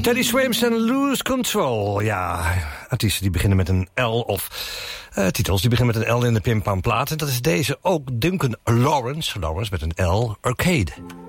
Teddy Swims en Lose Control. Ja, artiesten die beginnen met een L of titels die beginnen met een L in de pimpamplaat. En dat is deze ook. Duncan Lawrence met een L, Arcade.